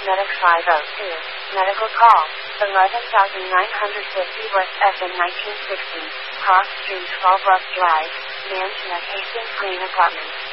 Medic 502. Medical call. 11,950 West FN 1960. Cross Street 12 West Drive. Mansion at Hastings Green Apartments.